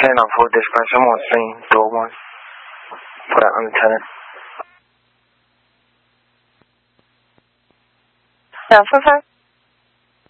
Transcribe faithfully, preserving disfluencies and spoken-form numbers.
ten on full dispatch. I'm on scene, door one. For that lieutenant. nine four five.